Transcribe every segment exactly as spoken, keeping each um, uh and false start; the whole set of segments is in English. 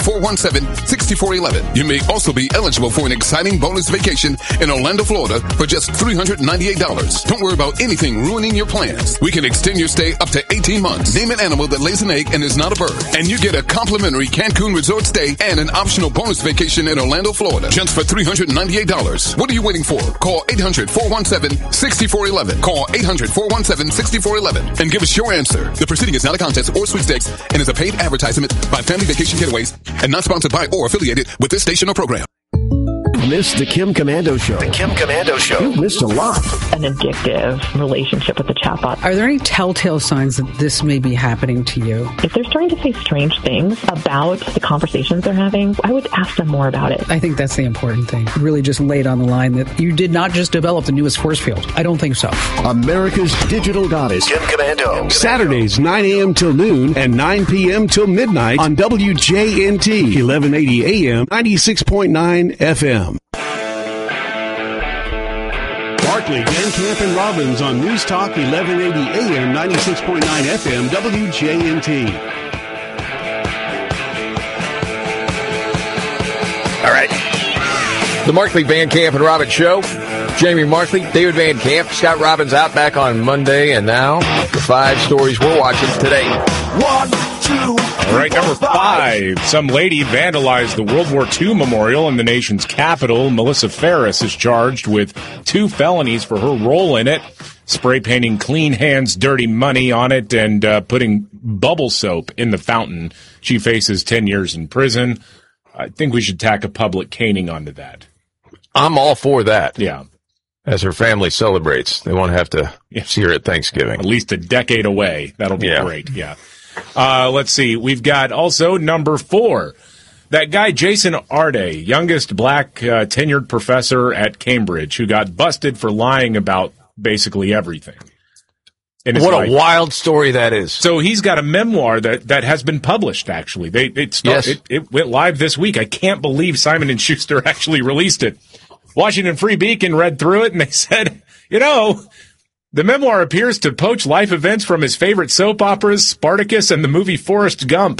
four one seven, six four one one. You may also be eligible for an exciting bonus vacation in Orlando, Florida for just three hundred ninety-eight dollars. Don't worry about anything ruining your plans. We can extend your stay up to eighteen months. Name an animal that lays an egg and is not a bird. And you get a complimentary Cancun resort stay and an optional bonus vacation in Orlando, Florida. Just for three hundred ninety-eight dollars. What are you waiting for? Call eight hundred, four one seven, six four one one. Call eight hundred, four one seven, six four one one and give us your answer. The proceeding is not a contest or sweepstakes and is a paid advertisement by Family Vacation Getaways and not sponsored by or affiliated with this station or program. Missed the Kim Komando Show. The Kim Komando Show. You've missed a lot. An addictive relationship with the chatbot. Are there any telltale signs that this may be happening to you? If they're starting to say strange things about the conversations they're having, I would ask them more about it. I think that's the important thing. Really just laid on the line that you did not just develop the newest force field. I don't think so. America's digital goddess. Kim Komando. Saturdays, nine a.m. till noon and nine p.m. till midnight on W J N T, eleven eighty A M, ninety-six point nine F M. Barkley, Van Camp, and Robbins on News Talk, eleven eighty A M, ninety-six point nine F M, W J N T. All right. The Markley, Van Camp, and Robbins Show. Jamie Markley, David Van Camp, Scott Robbins out back on Monday, and now the five stories we're watching today. One, two, All right, number five. Some lady vandalized the World War Two memorial in the nation's capital. Melissa Ferris is charged with two felonies for her role in it, spray painting Clean Hands, Dirty Money on it, and uh, putting bubble soap in the fountain. She faces ten years in prison. I think we should tack a public caning onto that. I'm all for that. Yeah. As her family celebrates. They won't have to Yeah. see her at Thanksgiving. At least a decade away. That'll be Yeah. great. Yeah. Uh, let's see. We've got also number four. That guy, Jason Arde, youngest black uh, tenured professor at Cambridge, who got busted for lying about basically everything. in his What life. a wild story that is. So he's got a memoir that, that has been published, actually. They it, start, Yes. it it went live this week. I can't believe Simon and Schuster actually released it. Washington Free Beacon read through it, and they said, you know, the memoir appears to poach life events from his favorite soap operas, Spartacus, and the movie Forrest Gump.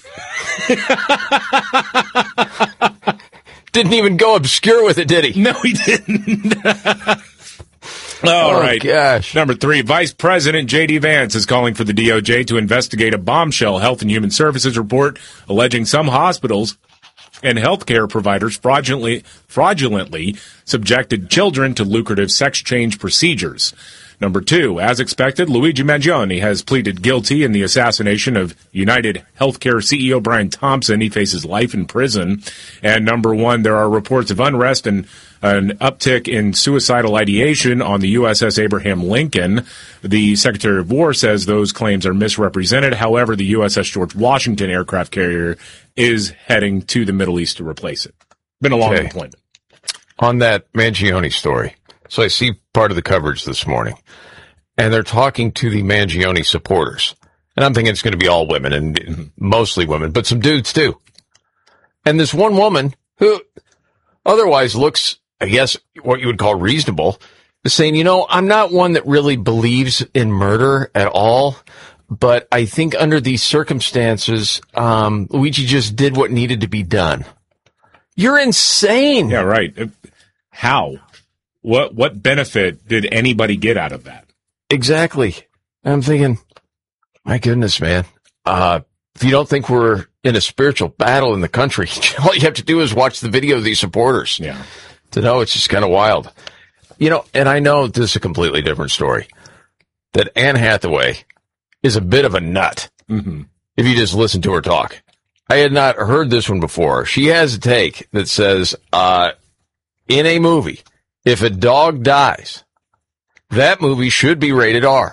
Didn't even go obscure with it, did he? No, he didn't. All oh, right. Gosh. Number three, Vice President J D. Vance is calling for the D O J to investigate a bombshell Health and Human Services report alleging some hospitals and healthcare providers fraudulently, fraudulently subjected children to lucrative sex change procedures. Number two, as expected, Luigi Mangione has pleaded guilty in the assassination of United Healthcare C E O Brian Thompson. He faces life in prison. And number one, there are reports of unrest and an uptick in suicidal ideation on the U S S Abraham Lincoln. The Secretary of War says those claims are misrepresented. However, the U S S George Washington aircraft carrier is heading to the Middle East to replace it. Been a long Okay. deployment. On that Mangione story. So I see part of the coverage this morning, and they're talking to the Mangione supporters. And I'm thinking it's going to be all women, and mm-hmm. mostly women, but some dudes too. And this one woman who otherwise looks, I guess, what you would call reasonable, is saying, you know, I'm not one that really believes in murder at all, but I think under these circumstances, um, Luigi just did what needed to be done. You're insane. Yeah, right. Uh, How? What what benefit did anybody get out of that? Exactly. I'm thinking, my goodness, man. Uh, if you don't think we're in a spiritual battle in the country, all you have to do is watch the video of these supporters Yeah. to know it's just kind of wild. You know, and I know this is a completely different story, that Anne Hathaway is a bit of a nut Mm-hmm. if you just listen to her talk. I had not heard this one before. She has a take that says, uh, in a movie, if a dog dies, that movie should be rated R.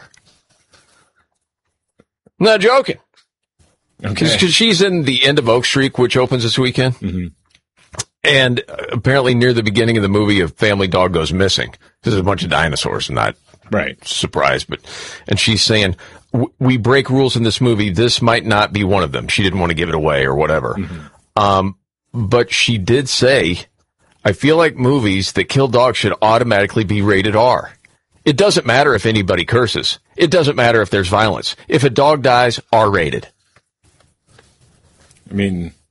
I'm not joking. Because Okay. she's in The End of Oak Street, which opens this weekend. Mm-hmm. And uh, apparently near the beginning of the movie, a family dog goes missing. There's a bunch of dinosaurs. I'm not Right. surprised. But, and she's saying, w- we break rules in this movie. This might not be one of them. She didn't want to give it away or whatever. Mm-hmm. Um, but she did say, I feel like movies that kill dogs should automatically be rated R. It doesn't matter if anybody curses. It doesn't matter if there's violence. If a dog dies, R-rated. I mean,